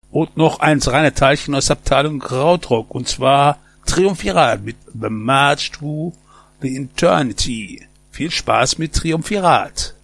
Und noch eins reine Teilchen aus Abteilung Krautrock, und zwar Triumvirat mit The March to the Eternity. Viel Spaß mit Triumvirat.